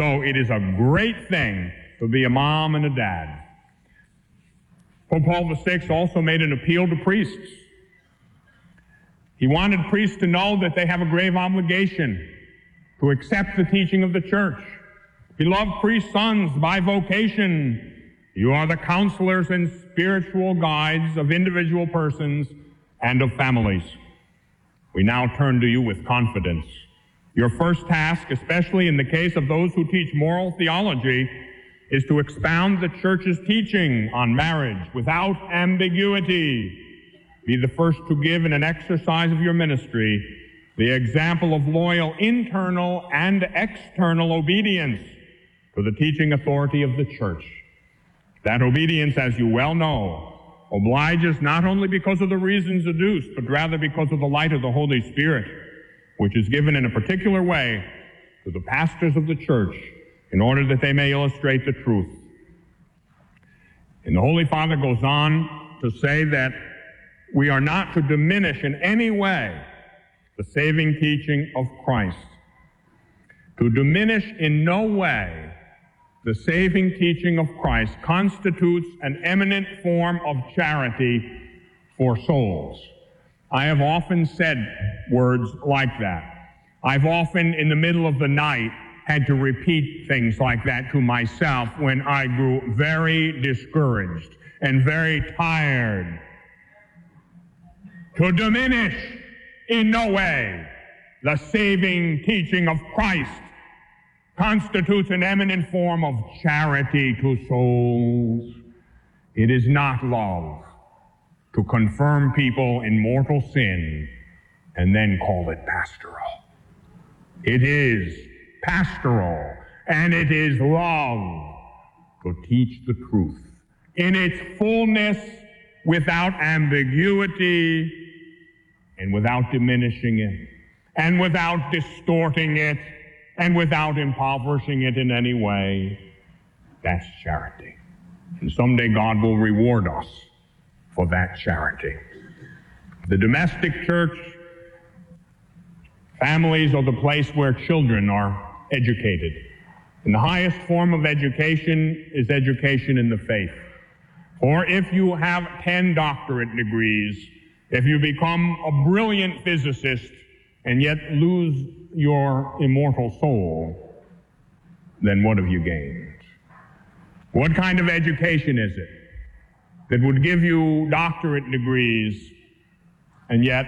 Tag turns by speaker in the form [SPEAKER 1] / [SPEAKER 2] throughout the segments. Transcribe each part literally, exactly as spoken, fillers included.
[SPEAKER 1] So it is a great thing to be a mom and a dad. Pope Paul the Sixth also made an appeal to priests. He wanted priests to know that they have a grave obligation to accept the teaching of the church. Beloved priest sons, by vocation, you are the counselors and spiritual guides of individual persons and of families. We now turn to you with confidence. Your first task, especially in the case of those who teach moral theology, is to expound the church's teaching on marriage without ambiguity. Be the first to give in an exercise of your ministry the example of loyal internal and external obedience to the teaching authority of the church. That obedience, as you well know, obliges not only because of the reasons adduced, but rather because of the light of the Holy Spirit, which is given in a particular way to the pastors of the church in order that they may illustrate the truth. And the Holy Father goes on to say that we are not to diminish in any way the saving teaching of Christ. To diminish in no way the saving teaching of Christ constitutes an eminent form of charity for souls. I have often said words like that. I've often, in the middle of the night, had to repeat things like that to myself when I grew very discouraged and very tired. To diminish in no way the saving teaching of Christ constitutes an eminent form of charity to souls. It is not love to confirm people in mortal sin and then call it pastoral. It is pastoral and it is love to teach the truth in its fullness, without ambiguity and without diminishing it and without distorting it and without impoverishing it in any way. That's charity. And someday God will reward us for that charity. The domestic church, families are the place where children are educated. And the highest form of education is education in the faith. Or if you have ten doctorate degrees, if you become a brilliant physicist and yet lose your immortal soul, then what have you gained? What kind of education is it that would give you doctorate degrees and yet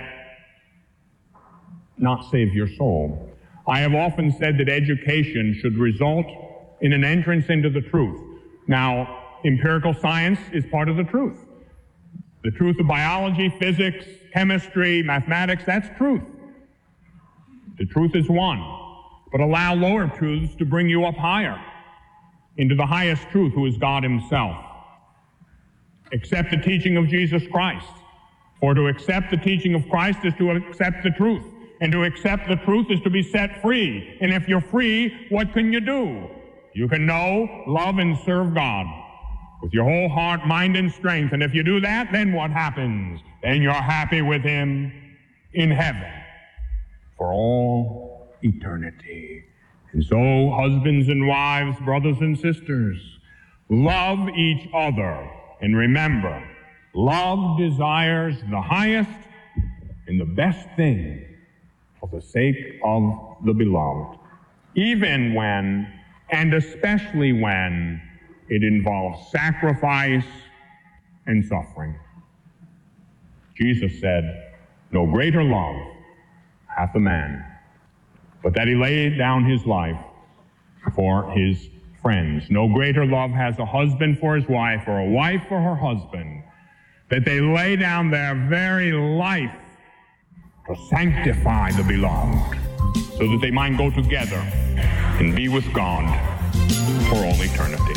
[SPEAKER 1] not save your soul? I have often said that education should result in an entrance into the truth. Now, empirical science is part of the truth. The truth of biology, physics, chemistry, mathematics, that's truth. The truth is one. But allow lower truths to bring you up higher into the highest truth, who is God himself. Accept the teaching of Jesus Christ. For to accept the teaching of Christ is to accept the truth. And to accept the truth is to be set free. And if you're free, what can you do? You can know, love, and serve God with your whole heart, mind, and strength. And if you do that, then what happens? Then you're happy with him in heaven for all eternity. And so, husbands and wives, brothers and sisters, love each other. And remember, love desires the highest and the best thing for the sake of the beloved, even when, and especially when, it involves sacrifice and suffering. Jesus said, no greater love hath a man, but that he laid down his life for his friends. No greater love has a husband for his wife, or a wife for her husband, that they lay down their very life to sanctify the beloved, so that they might go together and be with God for all eternity.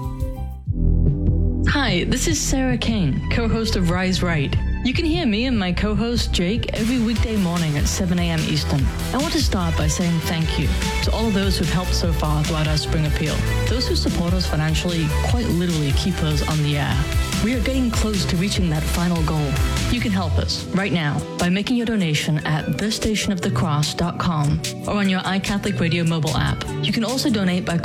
[SPEAKER 2] Hi, this is Sarah Kane, co-host of Rise Right. You can hear me and my co-host Jake every weekday morning at seven a.m. Eastern. I want to start by saying thank you to all of those who've helped so far throughout our spring appeal. Those who support us financially quite literally keep us on the air. We are getting close to reaching that final goal. You can help us right now by making your donation at the station of the cross dot com or on your iCatholic Radio mobile app. You can also donate by